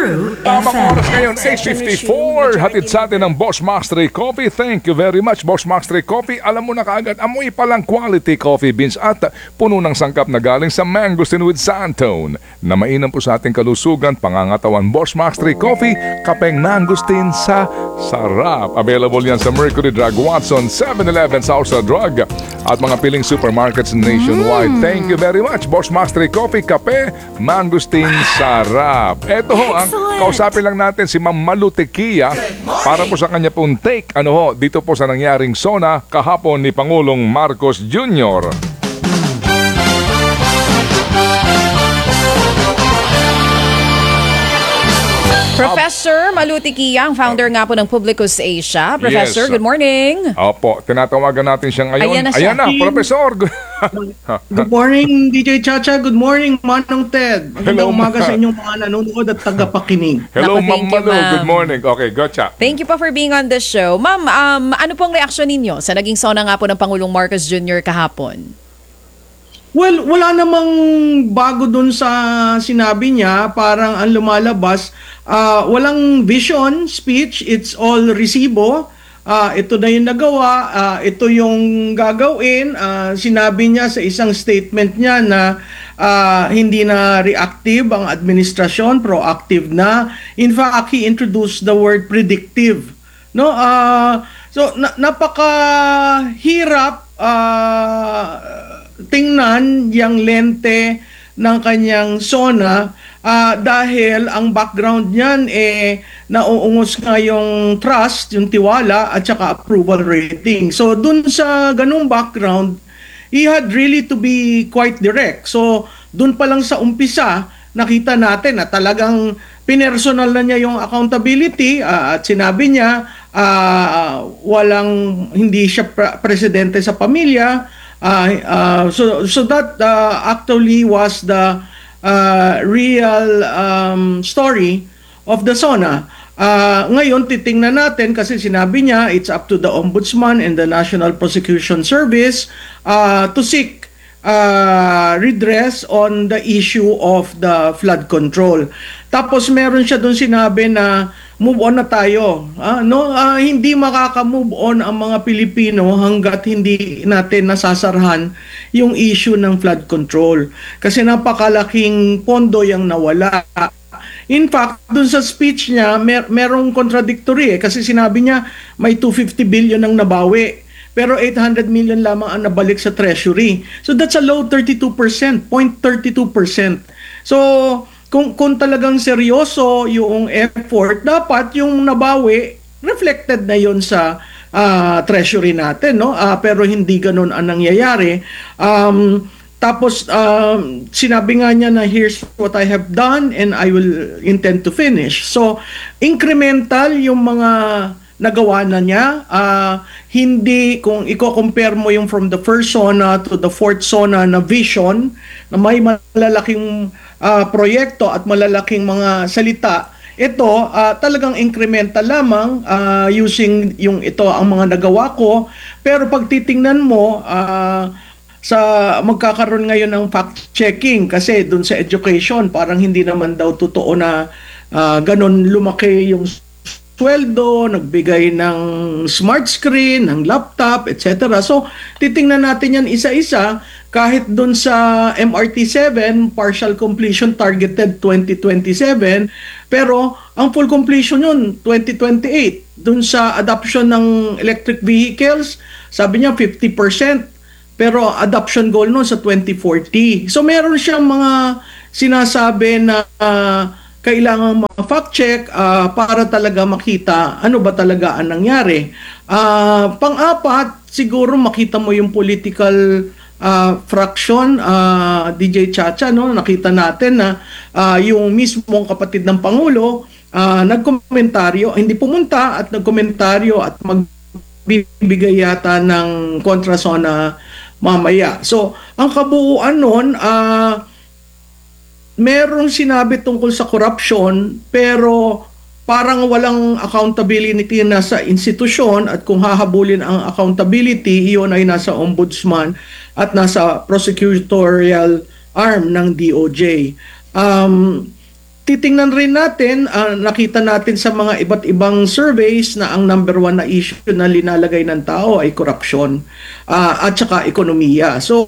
True Tamang FM. oras ngayon, 8:54. Hatid sa atin ng Boss Max 3 Coffee. Thank you very much, Boss Max 3 Coffee. Alam mo na kaagad, amoy palang quality coffee beans at puno ng sangkap na galing sa Mangosteen with Sandtone. Na mainam po sa ating kalusugan, pangangatawan. Boss Max 3 Coffee, kapeng Mangosteen sa sarap. Available yan sa Mercury Drug, Watson, 7-Eleven, Sousa Drug at mga piling supermarkets nationwide. Thank you very much, Boss Max 3 Coffee, kape, Mangosteen, sarap. Eto ho, kausapin lang natin si Ma'am Malu Tequia para po sa kanya pong take dito po sa nangyaring SONA kahapon ni Pangulong Marcos Jr. Professor Malu Tequia, ang founder nga po ng Publicus Asia. Professor, Yes. good morning. Opo, tinatawagan natin siya ngayon. Ayan na siya. Professor. Good morning, DJ Chacha. Good morning, Manong Ted. Magandang umaga sa inyong mga nanonood at tagapakinig. Hello, Naku, Ma'am thank you, Malu. ma'am. Good morning. Okay, gotcha. Thank you po for being on the show. Ma'am, ano pong reaksyon ninyo sa naging SONA nga po ng Pangulong Marcos Jr. kahapon? Well, wala namang bago dun sa sinabi niya. Parang ang lumalabas, walang vision, speech, it's all resibo. Ito na yung nagawa, ito yung gagawin. Sinabi niya sa isang statement niya na hindi na reactive ang administrasyon, proactive na. In fact, he introduced the word predictive. No, so napakahirap tingnan yung lente ng kanyang SONA dahil ang background niyan nauungos nga yung trust, yung tiwala at saka approval rating. So dun sa ganung background, he had really to be quite direct. So dun pa lang sa umpisa, nakita natin na talagang pinersonal na niya yung accountability at sinabi niya hindi siya presidente sa pamilya. So that actually was the real story of the SONA. Ngayon, titingnan natin kasi sinabi niya it's up to the Ombudsman and the National Prosecution Service to seek redress on the issue of the flood control. Tapos meron siya doon sinabi na move on na tayo. Hindi makaka-move on ang mga Pilipino hanggat hindi natin nasasarhan yung issue ng flood control. Kasi napakalaking pondo yung nawala. In fact, dun sa speech niya, merong contradictory kasi sinabi niya may 250 billion ang nabawi. Pero 800 million lamang ang nabalik sa Treasury. So that's a low 32%, 0.32%. So kung talagang seryoso yung effort, dapat yung nabawi, reflected na yon sa Treasury natin. No? Pero hindi ganun ang nangyayari. Tapos sinabi nga niya na here's what I have done and I will intend to finish. So incremental yung mga nagawa na niya. Hindi, kung i-compare mo yung from the first SONA to the fourth SONA na vision, na may malalaking proyekto at malalaking mga salita, ito talagang incremental lamang using yung ito ang mga nagawa ko. Pero pag titingnan mo, sa magkakaroon ngayon ng fact-checking kasi dun sa education, parang hindi naman daw totoo na ganun lumaki yung sweldo, nagbigay ng smart screen, ng laptop, etc. So, titingnan natin yan isa-isa kahit dun sa MRT7, partial completion targeted 2027, pero ang full completion yun, 2028. Dun sa adoption ng electric vehicles, sabi niya 50%, pero adoption goal nun sa 2040. So, meron siyang mga sinasabi na kailangan ma-fact check para talaga makita ano ba talaga ang nangyari. Pang-apat, siguro makita mo yung political fraction, DJ Chacha, no? Nakita natin na yung mismong kapatid ng Pangulo nagkomentaryo, hindi pumunta at nagkomentaryo at magbibigay yata ng kontrasona mamaya. So, ang kabuuan nun, merong sinabi tungkol sa corruption pero parang walang accountability na sa institusyon at kung hahabulin ang accountability, iyon ay nasa ombudsman at nasa prosecutorial arm ng DOJ. titingnan rin natin, nakita natin sa mga iba't ibang surveys na ang number one na issue na linalagay ng tao ay korupsyon at saka ekonomiya. So,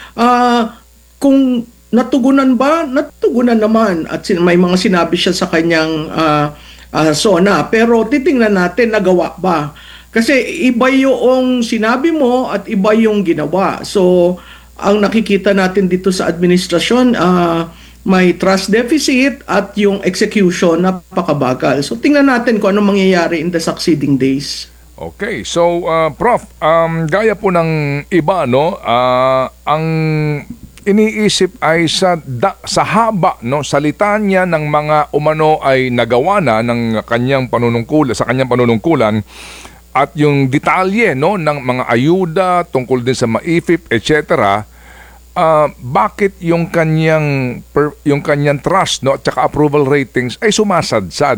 kung natugunan ba? Natugunan naman. At may mga sinabi siya sa kanyang SONA. Pero titingnan natin, nagawa ba? Kasi iba yung sinabi mo at iba yung ginawa. So, ang nakikita natin dito sa administrasyon, may trust deficit at yung execution napakabagal. So tingnan natin kung ano mangyayari in the succeeding days. Okay, so Prof, gaya po ng iba, no, ang iniisip ay sa haba, no, salita niya ng mga umano ay nagawa na ng kanyang panunungkulan at yung detalye, no, ng mga ayuda tungkol din sa MAIFIP, etc. Bakit yung kanyang trust, no, at saka approval ratings ay sumasadsad?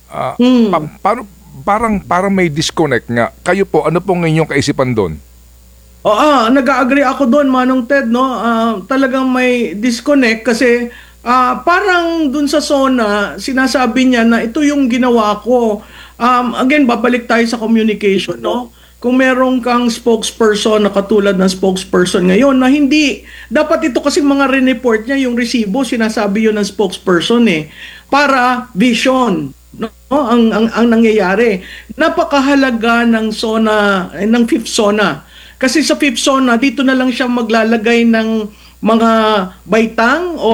Parang may disconnect nga. Kayo po, ano pong inyong kaisipan doon? Nag-agree ako doon, Manong Ted, no. Talagang may disconnect kasi parang doon sa SONA, sinasabi niya na ito yung ginawa ko. Again, babalik tayo sa communication, no. Kung meron kang spokesperson na katulad ng spokesperson ngayon na hindi, dapat ito kasi mga report niya, yung resibo, sinasabi yun ng spokesperson para vision, no? Ang nangyayari. Napakahalaga ng SONA, ng fifth SONA. Kasi sa fifth SONA, dito na lang siya maglalagay ng mga baitang o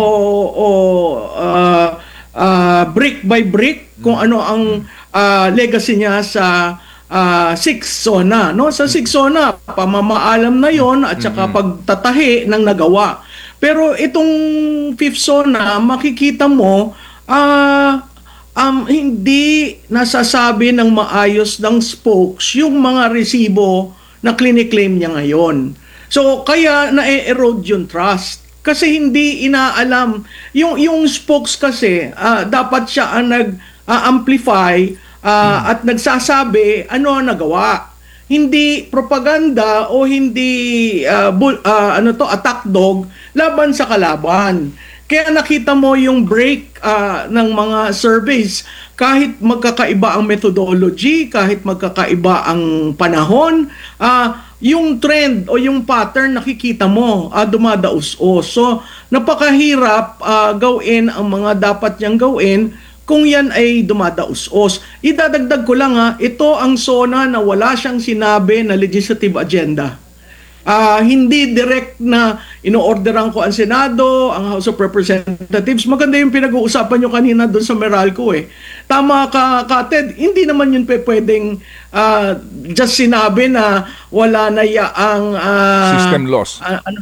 brick by brick kung ano ang legacy niya sa sixth SONA, no? Sa sixth SONA, pamamaalam na yon at saka pagtatahi ng nagawa. Pero itong fifth SONA, makikita mo, hindi nasasabi ng maayos ng spokes yung mga resibo na clinic-claim niya ngayon. So, kaya na-erode yung trust. Kasi hindi inaalam. Yung spokes kasi, dapat siya ang nag-amplify at nagsasabi ano ang nagawa. Hindi propaganda o hindi attack dog laban sa kalaban. Kaya nakita mo yung break ng mga surveys. Kahit magkakaiba ang methodology, kahit magkakaiba ang panahon, yung trend o yung pattern nakikita mo, dumadaos-os. So, napakahirap gawin ang mga dapat niyang gawin kung yan ay dumadaos-os. Idadagdag ko lang ito ang SONA na wala siyang sinabi na legislative agenda. Hindi direct na ino-orderan ko ang Senado, ang House of Representatives. Maganda yung pinag-uusapan nyo kanina doon sa Meralco Tama ka, Ted, hindi naman yun pwedeng just sinabi na wala na yaang system loss.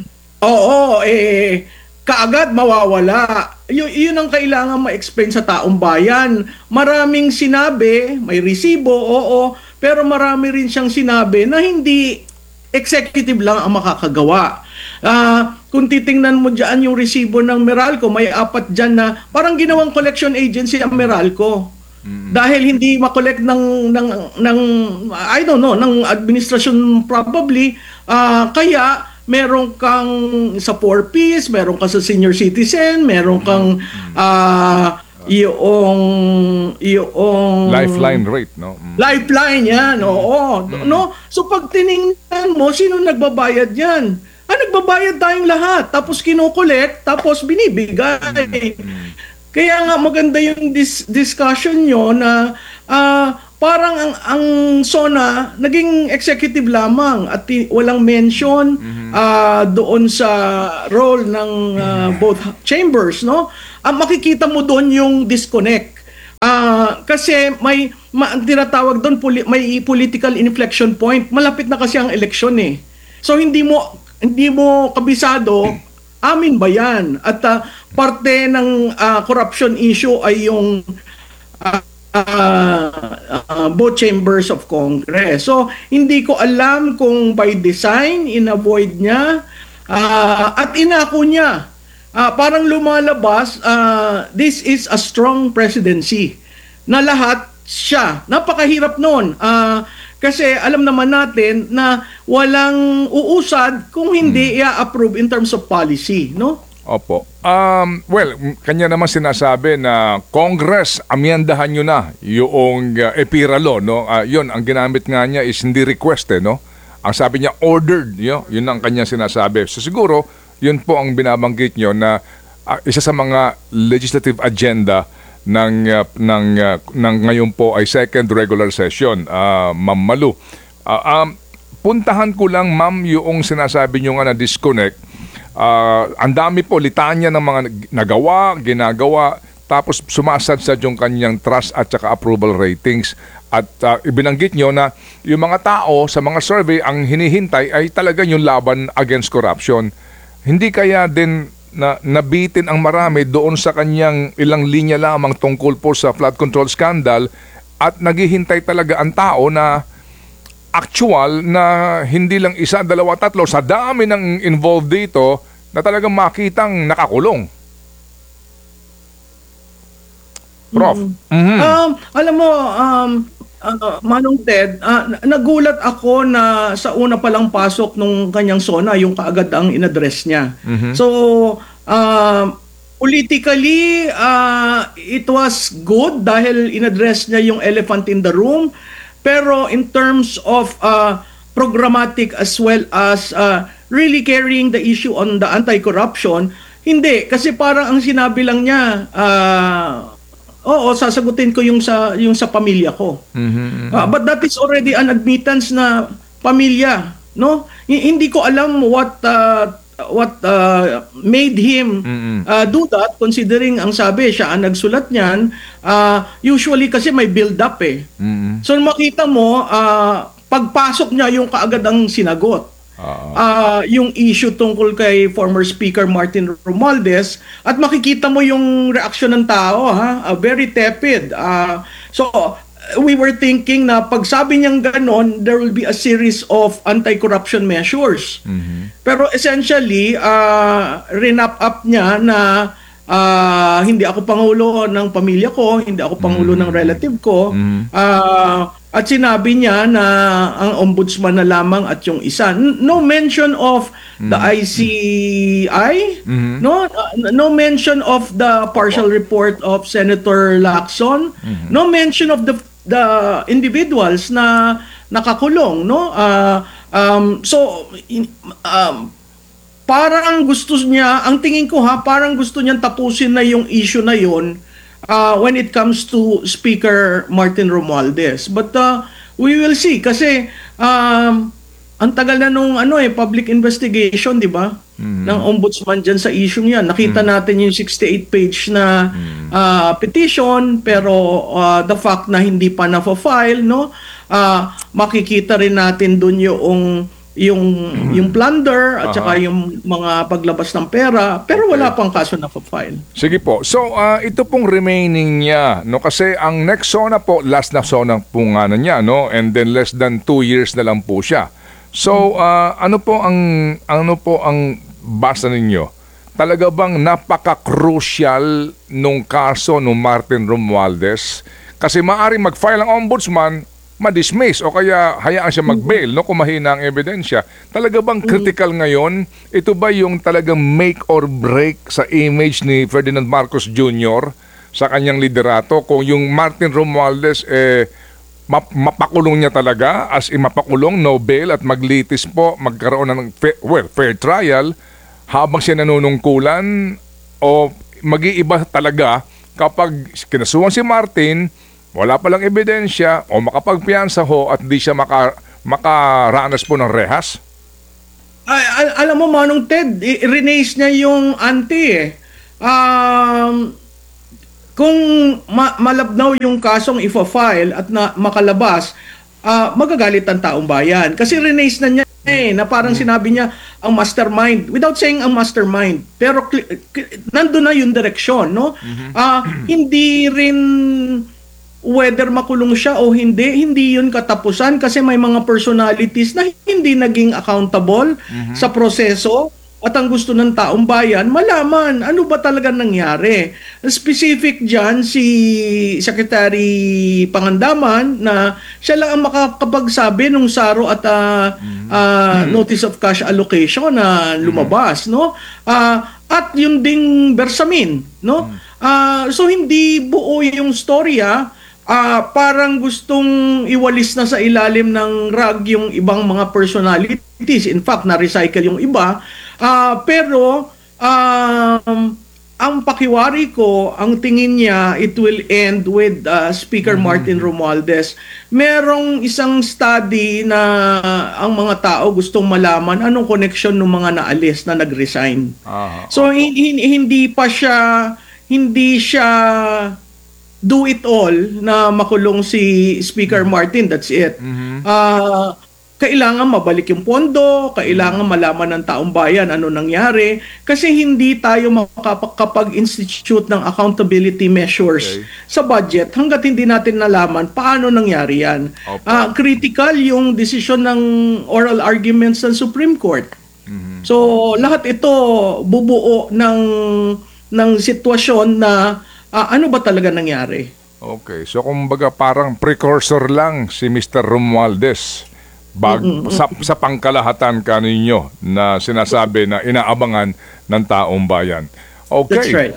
Kaagad mawawala. Yun ang kailangan ma-explain sa taong bayan. Maraming sinabi, may resibo, pero marami rin siyang sinabi na hindi executive lang ang makakagawa. Kung titingnan mo dyan yung resibo ng Meralco, may 4 dyan na parang ginawang collection agency ang Meralco. Dahil hindi makollect ng I don't know, ng administration probably, kaya meron kang sa 4Ps, meron ka sa senior citizen, meron kang yung lifeline rate, no? Lifeline yan, no? So pag tiningnan mo, sino nagbabayad yan? Nagbabayad tayong lahat, tapos kinokolekt, tapos binibigay. Kaya nga maganda yung discussion nyo na parang ang SONA naging executive lamang at walang mention doon sa role ng both chambers, no? Makikita mo doon yung disconnect. Kasi may tinatawag doon may political inflection point. Malapit na kasi ang eleksyon So hindi mo kabisado, amin ba yan? At parte ng corruption issue ay yung both chambers of Congress. So, hindi ko alam kung by design, in-avoid niya at inako niya. Parang lumalabas, this is a strong presidency na lahat siya. Napakahirap nun. Kasi alam naman natin na walang uusad kung hindi i-approve in terms of policy, no? Opo. Kanya naman sinasabi na Congress, amyendahan nyo na yung EPIRA law, no? Yun, ang ginamit nga niya is hindi request, no? Ang sabi niya, ordered, yun ang kanya sinasabi. So siguro, yun po ang binabanggit nyo na isa sa mga legislative agenda ng ngayon po ay second regular session, Ma'am Malu. Puntahan ko lang, ma'am, yung sinasabi nyo nga na disconnect. Ang dami po, litanya ng mga nagawa, ginagawa, tapos sumasadsad yung kanyang trust at saka approval ratings. At ibinanggit nyo na yung mga tao sa mga survey, ang hinihintay ay talaga yung laban against corruption. Hindi kaya din na nabitin ang marami doon sa kanyang ilang linya lamang tungkol po sa flood control scandal at naghihintay talaga ang tao na actual na hindi lang isa, dalawa, tatlo, sa dami ng involved dito na talagang makitang nakakulong. Prof. Alam mo, Manong Ted, nagulat ako na sa una palang pasok nung kanyang SONA, yung kaagad ang inaddress niya. So, politically, it was good dahil inaddress niya yung elephant in the room. Pero in terms of programmatic as well as really carrying the issue on the anti-corruption, hindi. Kasi parang ang sinabi lang niya, oo, sasagutin ko yung sa pamilya ko. But that is already an admittance na pamilya, no? Hindi ko alam what made him do that, considering ang sabi siya ang nagsulat niyan. Usually kasi may build up eh. So makita mo, pagpasok niya yung kaagad ang sinagot. Yung issue tungkol kay former Speaker Martin Romualdez, at makikita mo yung reaksyon ng tao, very tepid. So we were thinking na pag sabi niyang ganon, there will be a series of anti-corruption measures. Pero essentially, rinap up niya na hindi ako pangulo ng pamilya ko, hindi ako pangulo ng relative ko. At sinabi niya na ang ombudsman na lamang at yung isa. No mention of the ICI, no mention of the partial report of Senator Lacson, no mention of the individuals na nakakulong, no? Parang gusto niya, ang tingin ko parang gusto niyang tapusin na yung issue na yon when it comes to Speaker Martin Romualdez. But we will see kasi ang tagal na nung public investigation, di ba? Ng ombudsman dyan sa issue niya. Nakita natin yung 68-page na petition, pero the fact na hindi pa na-file, no? Makikita rin natin dun yung plunder at saka yung mga paglabas ng pera, pero wala pang kaso na file. Sige po. So, ito pong remaining niya, no? Kasi ang next SONA po, last na SONA po nga na niya, no? And then less than 2 years na lang po siya. So, ano po ang basa ninyo? Talaga bang napaka-crucial nung kaso nung Martin Romualdez? Kasi maaring mag-file ang ombudsman, ma-dismiss o kaya hayaan siya mag-bail, no, kung mahina ang ebidensya. Talaga bang critical ngayon? Ito ba yung talagang make or break sa image ni Ferdinand Marcos Jr. sa kanyang liderato? Kung yung Martin Romualdez mapakulong niya talaga, as in mapakulong, no bail, at maglitis po, magkaroon ng fair trial habang siya nanunungkulan, o mag-iiba talaga kapag kinasuhan si Martin, wala palang ebidensya o makapagpiyansa ho at di siya makaranas po ng rehas? Alam mo, Manong Ted, release niya yung ante kung malabnaw yung kasong ifa-file at makalabas, magagalit ang taong bayan. Kasi release na niya na parang sinabi niya ang mastermind, without saying ang mastermind, pero nandun na yung direksyon, no? Hindi rin whether makulong siya o hindi yun katapusan, kasi may mga personalities na hindi naging accountable sa proseso at ang gusto ng taong bayan, malaman ano ba talaga nangyari. Specific dyan, si Secretary Pangandaman na siya lang ang makakapagsabi nung SARO at Notice of Cash Allocation na lumabas, no? At yung ding Bersamin, no? So hindi buo yung storya. Parang gustong iwalis na sa ilalim ng rug yung ibang mga personalities. In fact, na-recycle yung iba. Pero ang pakiwari ko, ang tingin niya, it will end with Speaker Martin Romualdez. Merong isang study na ang mga tao gustong malaman anong connection ng mga naalis na nag-resign. So hindi siya do it all na makulong si Speaker Martin. That's it. Kailangan mabalik yung pondo, kailangan malaman ng taong bayan ano nangyari, kasi hindi tayo makakapag-institute ng accountability measures sa budget hanggat hindi natin nalaman paano nangyari yan. Critical yung desisyon ng oral arguments ng Supreme Court. So lahat ito bubuo ng sitwasyon na ano ba talaga nangyari. Okay, so kumbaga parang precursor lang si Mr. Romualdez sa pangkalahatan kaninyo na sinasabi na inaabangan ng taong bayan. Okay. That's right.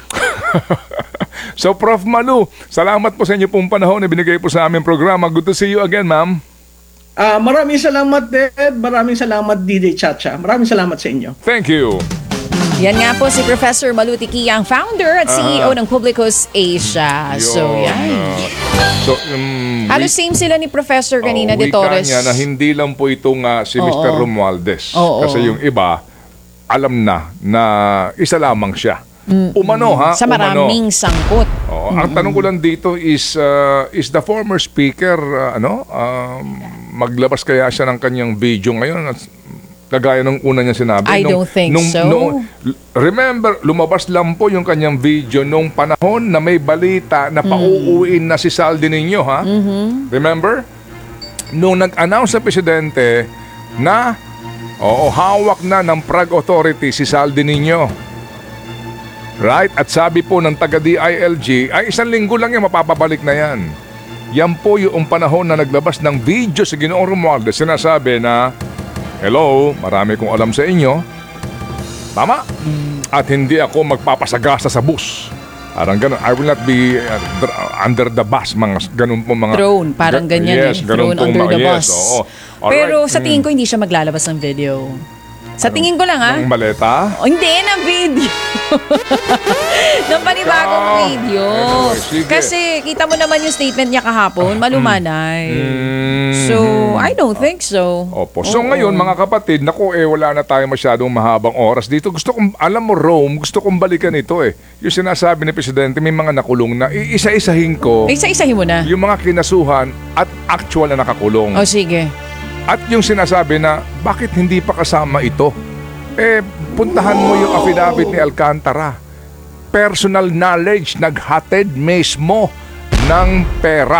So Prof. Malu, salamat po sa inyo pong panahon na binigay po sa aming programa. Good to see you again, ma'am. Maraming salamat, Ed. Maraming salamat, DJ Chacha. Maraming salamat sa inyo. Thank you. Yan nga po si Professor Malu Tiquia, ang founder at CEO ng Publicus Asia. So, yan. Halos same sila ni Professor kanina de Torres. Wika niya na hindi lang po ito nga si Mr. Romualdez. Kasi yung iba, alam na isa lamang siya. Umano ha? Sa maraming sangkot. Ang tanong ko lang dito is the former speaker, maglabas kaya siya ng kanyang video ngayon? Kagaya nung una niya sinabi. I don't think so. Remember, lumabas lang po yung kanyang video nung panahon na may balita na pauuwiin na si Saldi Niño, ha? Remember? Nung nag-announce sa presidente na hawak na ng Prague Authority si Saldi Niño. Right? At sabi po ng taga-DILG, ay 1 linggo lang yung mapapabalik na yan. Yan po yung panahon na naglabas ng video sa Ginoong Romualdez. Sinasabi na, hello, marami kong alam sa inyo. Tama? At hindi ako magpapasagasa sa bus. Parang ganun. I will not be under the bus. Mga ganun po mga... Throne. Parang ganyan. Yes, ganun Throne under the bus. Pero Alright. sa tingin ko hindi siya maglalabas ng video. Sa tingin ko lang Ng maleta? Hindi, ng video. ng panibagong video. Sige. Kasi kita mo naman yung statement niya kahapon, malumanay. So, I don't think so. Opo. So ngayon mga kapatid, wala na tayo masyadong mahabang oras dito. Gusto kong, alam mo Rome, gusto kong balikan ito eh. Yung sinasabi ni Presidente, may mga nakulong na. Isa-isahin ko. Isa-isahin mo na. Yung mga kinasuhan at actual na nakakulong. O sige. At yung sinasabi na, bakit hindi pa kasama ito? Puntahan mo yung affidavit ni Alcantara. Personal knowledge, naghatid mismo ng pera.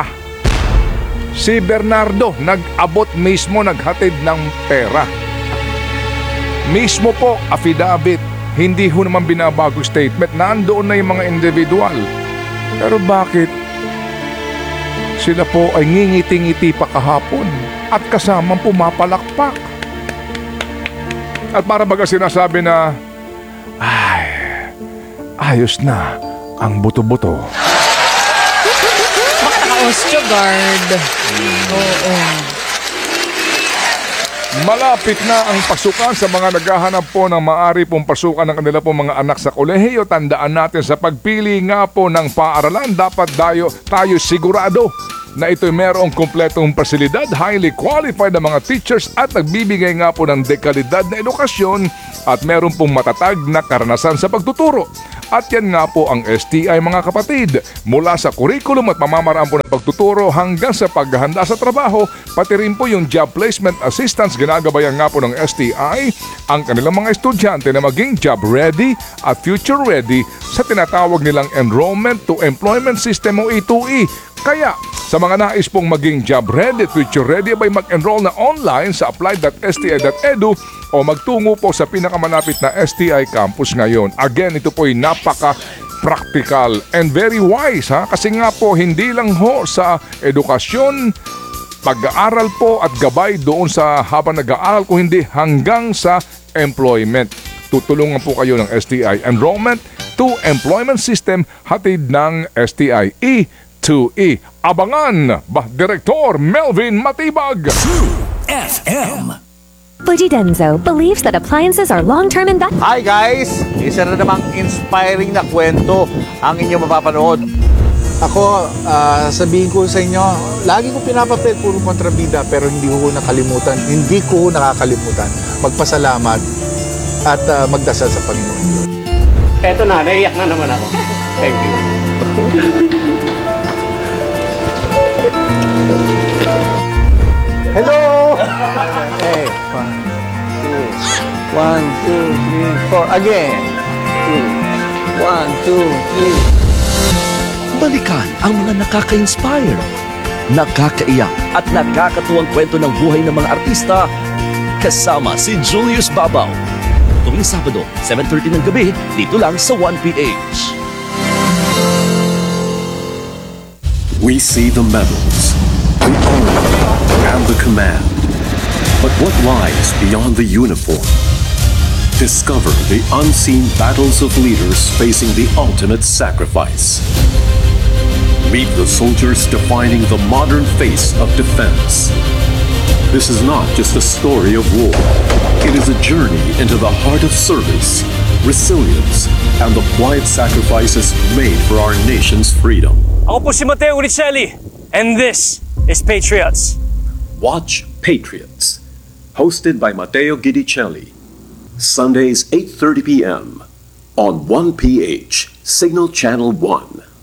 Si Bernardo, nag-abot mismo, naghatid ng pera. Mismo po, affidavit. Hindi ho naman binabago statement. Nandoon na yung mga individual. Pero bakit sila po ay ngingiti-ngiti pa kahapon at kasamang pumapalakpak? At para baga sinasabi na, ay, ayos na ang buto-buto. Baka naka-Osteogard. Oo. Malapit na ang pasukan sa mga naghahanap po ng maaari pong pasukan ng kanila pong mga anak sa kolehiyo. Tandaan natin sa pagpili nga po ng paaralan, dapat tayo sigurado na ito'y merong kumpletong pasilidad, highly qualified na mga teachers at nagbibigay nga po ng dekalidad na edukasyon at meron pong matatag na karanasan sa pagtuturo. At yan nga po ang STI mga kapatid. Mula sa curriculum at pamamaraan po ng pagtuturo hanggang sa paghahanda sa trabaho, pati rin po yung job placement assistance, ginagabayan nga po ng STI ang kanilang mga estudyante na maging job ready at future ready sa tinatawag nilang Enrollment to Employment System o E2E. Kaya Sa mga nais pong maging job ready, future ready, abay mag-enroll na online sa apply.sti.edu o magtungo po sa pinakamalapit na STI campus ngayon. Again, ito po ay napaka-practical and very wise kasi nga po hindi lang ho sa edukasyon, pag-aaral po at gabay doon sa habang nag-aaral, kung hindi hanggang sa employment. Tutulungan po kayo ng STI Enrollment to Employment System hatid ng STI E2E. Abangan ba Direktor Melvin Matibag. FM. Bujidenzo believes that appliances are long-term investments. Hi guys! Isa na namang inspiring na kwento ang inyong mapapanood. Ako, sabihin ko sa inyo, lagi ko pinapapel puro kontrabida pero hindi ko nakalimutan. Hindi ko nakakalimutan magpasalamat at magdasal sa Panginoon. Eto na, naiyak na naman ako. Thank you. Hello! Okay, 1, 2, 3, 4. Again. 1, 2, 3. Balikan ang mga nakaka-inspire, nakakaiyak at nakakatuwang kwento ng buhay ng mga artista kasama si Julius Babaw. Tuwing Sabado, 7:30 ng gabi, dito lang sa 1PH. We see the medals, the honor, and the command. But what lies beyond the uniform? Discover the unseen battles of leaders facing the ultimate sacrifice. Meet the soldiers defining the modern face of defense. This is not just a story of war. It is a journey into the heart of service, resilience, and the quiet sacrifices made for our nation's freedom. Ako po si Mateo Uricelli, and this is Patriots. Watch Patriots, hosted by Mateo Guidicelli. Sundays 8:30 p.m. on 1PH, Signal Channel 1.